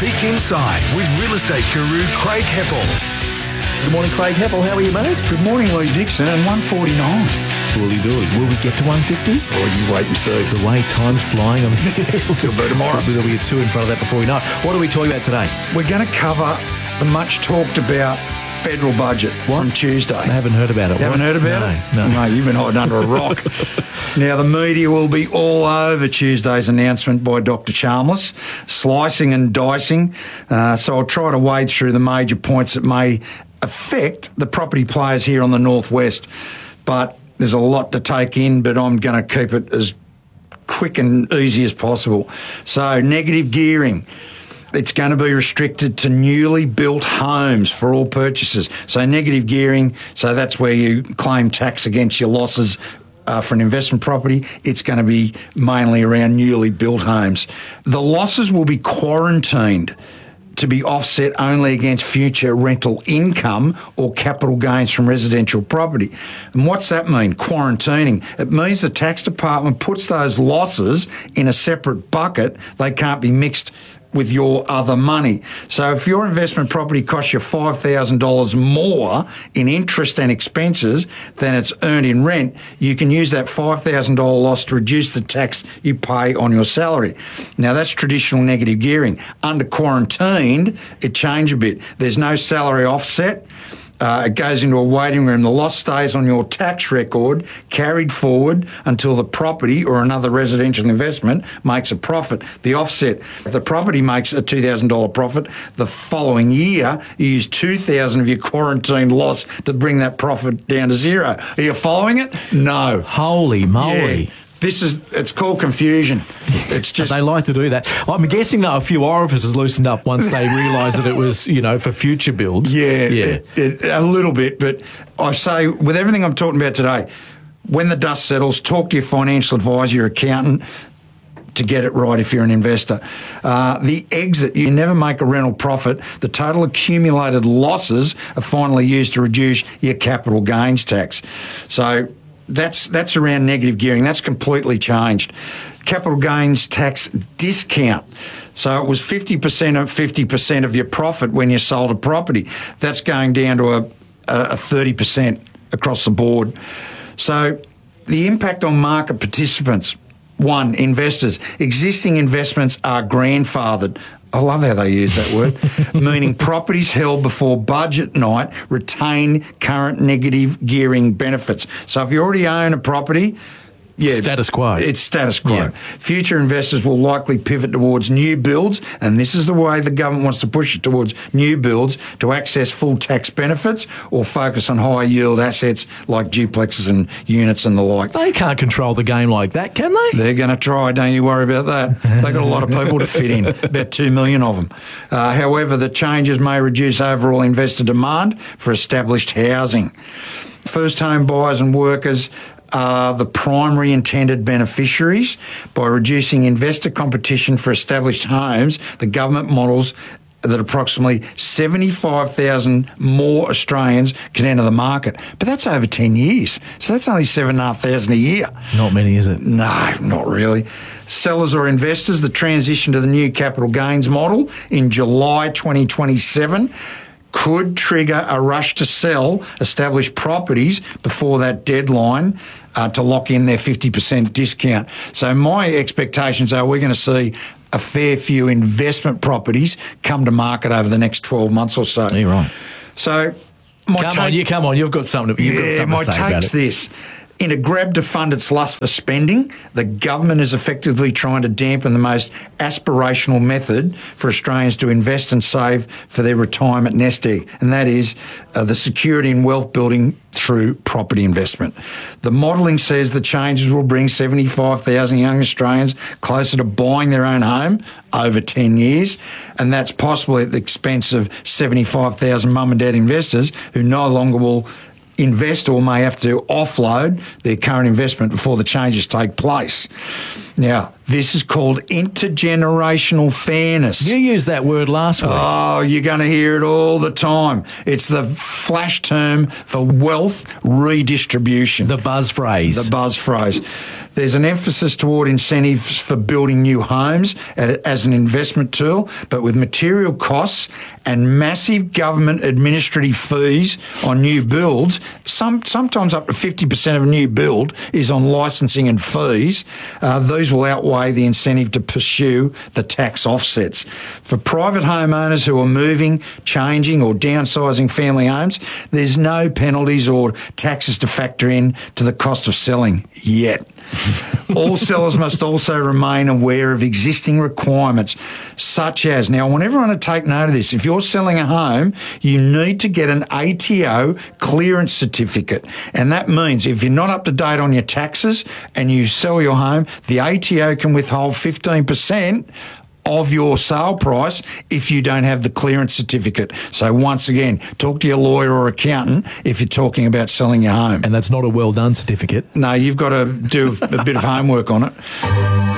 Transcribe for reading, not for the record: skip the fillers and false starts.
Peek Inside with real estate guru Craig Heppel. Good morning, Craig Heppel. How are you, mate? Good morning, Lee Dixon, and 149. Will we get to 150? Oh, you wait and see. The way time's flying. It'll be tomorrow. There'll be a 2 in front of that before we know it. What are we talking about today? We're going to cover the much talked about federal budget from Tuesday. I haven't heard about it. You haven't heard about it? No. No, you've been hiding under a rock. Now, the media will be all over Tuesday's announcement by Dr. Chalmers, slicing and dicing. So I'll try to wade through the major points that may affect the property players here on the Northwest. But there's a lot to take in, but I'm going to keep it as quick and easy as possible. So, negative gearing. It's going to be restricted to newly built homes for all purchases. So negative gearing, so that's where you claim tax against your losses for an investment property. It's going to be mainly around newly built homes. The losses will be quarantined to be offset only against future rental income or capital gains from residential property. And what's that mean, quarantining? It means the tax department puts those losses in a separate bucket. They can't be mixed with your other money. So if your investment property costs you $5,000 more in interest and expenses than it's earned in rent, you can use that $5,000 loss to reduce the tax you pay on your salary. Now, that's traditional negative gearing. Under quarantined, it changed a bit. There's no salary offset. It goes into a waiting room. The loss stays on your tax record, carried forward until the property or another residential investment makes a profit. The offset, if the property makes a $2,000 profit, the following year you use $2,000 of your quarantined loss to bring that profit down to zero. Are you following it? No. Holy moly. Yeah. It's called confusion. It's just... They like to do that. I'm guessing that a few orifices loosened up once they realised that it was, for future builds. Yeah. A little bit. But I say, with everything I'm talking about today, when the dust settles, talk to your financial advisor, your accountant, to get it right if you're an investor. The exit, you never make a rental profit. The total accumulated losses are finally used to reduce your capital gains tax. So... That's around negative gearing. That's completely changed. Capital gains tax discount. So it was 50% of 50% of your profit when you sold a property. That's going down to a 30% across the board. So the impact on market participants. 1, investors. Existing investments are grandfathered. I love how they use that word. Meaning properties held before budget night retain current negative gearing benefits. So if you already own a property... Yeah, status quo. It's status quo. Yeah. Future investors will likely pivot towards new builds, and this is the way the government wants to push it towards new builds to access full tax benefits or focus on high yield assets like duplexes and units and the like. They can't control the game like that, can they? They're going to try, don't you worry about that. They've got a lot of people to fit in, about 2 million of them. However, the changes may reduce overall investor demand for established housing. First home buyers and workers are the primary intended beneficiaries. By reducing investor competition for established homes, the government models that approximately 75,000 more Australians can enter the market. But that's over 10 years. So that's only 7,500 a year. Not many, is it? No, not really. Sellers or investors, the transition to the new capital gains model in July 2027 could trigger a rush to sell established properties before that deadline to lock in their 50% discount. So my expectations are we're going to see a fair few investment properties come to market over the next 12 months or so. You're right. So come on, you've got something to say about it. My take's this. In a grab to fund its lust for spending, the government is effectively trying to dampen the most aspirational method for Australians to invest and save for their retirement nest egg, and that is the security and wealth building through property investment. The modelling says the changes will bring 75,000 young Australians closer to buying their own home over 10 years, and that's possibly at the expense of 75,000 mum and dad investors who no longer will invest or may have to offload their current investment before the changes take place. Now, This is called intergenerational fairness. You used that word last week. Oh, you're going to hear it all the time. It's the flash term for wealth redistribution. The buzz phrase. The buzz phrase. There's an emphasis toward incentives for building new homes as an investment tool, but with material costs and massive government administrative fees on new builds, sometimes up to 50% of a new build is on licensing and fees. These will outweigh the incentive to pursue the tax offsets. For private homeowners who are moving, changing or downsizing family homes, there's no penalties or taxes to factor in to the cost of selling yet. All sellers must also remain aware of existing requirements, such as, now I want everyone to take note of this, if you're selling a home, you need to get an ATO clearance certificate. And that means if you're not up to date on your taxes and you sell your home, the ATO can withhold 15% of your sale price if you don't have the clearance certificate. So once again, talk to your lawyer or accountant if you're talking about selling your home. And that's not a well done certificate. No, you've got to do a bit of homework on it.